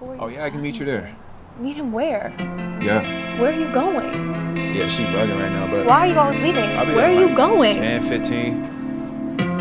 Who are you Oh yeah, I can meet you talking there. to? Meet him where? Yeah. Where are you going? Yeah, she bugging right now, but Why are you always leaving? I'll be Where there are in you like going? 10, 15.